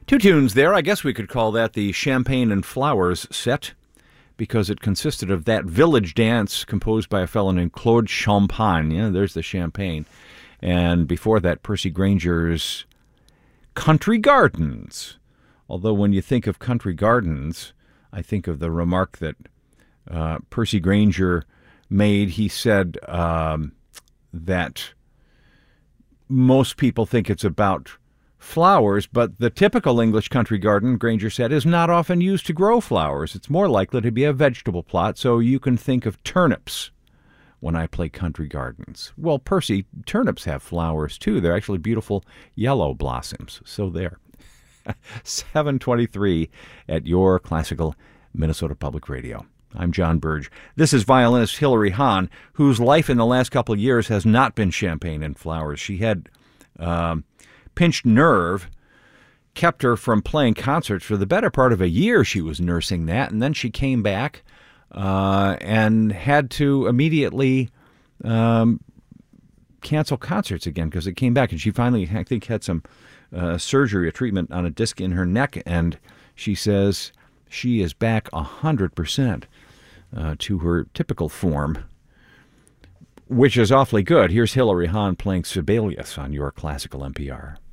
Two tunes there. I guess we could call that the Champagne and Flowers set, because it consisted of that village dance composed by a fellow named Claude Champagne. Yeah, there's the champagne. And before that, Percy Grainger's Country Gardens. Although when you think of Country Gardens, I think of the remark that Percy Grainger made. He said that most people think it's about flowers, but the typical English country garden, Grainger said, is not often used to grow flowers. It's more likely to be a vegetable plot, so you can think of turnips when I play country gardens. Well, Percy, turnips have flowers too. They're actually beautiful yellow blossoms. So there. 7:23 at your classical Minnesota Public Radio. I'm John Burge. This is violinist Hilary Hahn, whose life in the last couple of years has not been champagne and flowers. She had pinched nerve, kept her from playing concerts for the better part of a year. She was nursing that, and then she came back and had to immediately cancel concerts again because it came back. And she finally, I think, had some surgery, a treatment on a disc in her neck, and she says she is back 100% to her typical form, which is awfully good. Here's Hilary Hahn playing Sibelius on your classical NPR.